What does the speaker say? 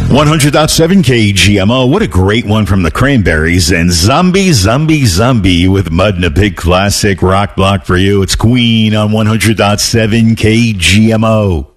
100.7 KGMO. What a great one from the Cranberries. And Zombie, Zombie, Zombie with Mud and a big classic rock block for you. It's Queen on 100.7 KGMO.